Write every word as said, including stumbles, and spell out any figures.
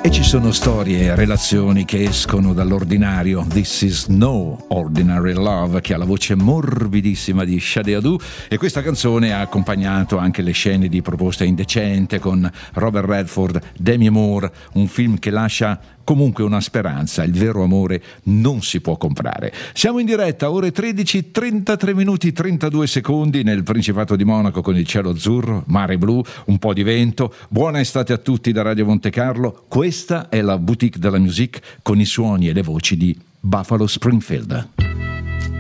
E ci sono storie e relazioni che escono dall'ordinario. This is no ordinary love, che ha la voce morbidissima di Sade Adu, e questa canzone ha accompagnato anche le scene di Proposta indecente con Robert Redford, Demi Moore, un film che lascia comunque una speranza: il vero amore non si può comprare. Siamo in diretta, ore tredici, trentatré minuti, trentadue secondi nel Principato di Monaco, con il cielo azzurro, mare blu, un po' di vento. Buona estate a tutti da Radio Monte Carlo. Questa è la Boutique de la Musique con i suoni e le voci di Buffalo Springfield.